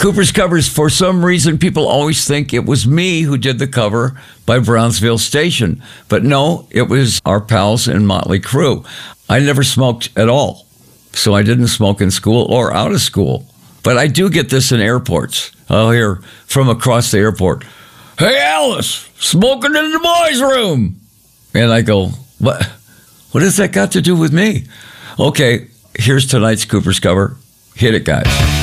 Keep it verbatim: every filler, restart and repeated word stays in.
Cooper's Covers, for some reason, people always think it was me who did the cover by Brownsville Station. But no, it was our pals in Motley Crue. I never smoked at all, so I didn't smoke in school or out of school. But I do get this in airports. I'll hear from across the airport, "Hey, Alice, smoking in the boys' room." And I go, what? What has that got to do with me? Okay, here's tonight's Cooper's Cover. Hit it, guys.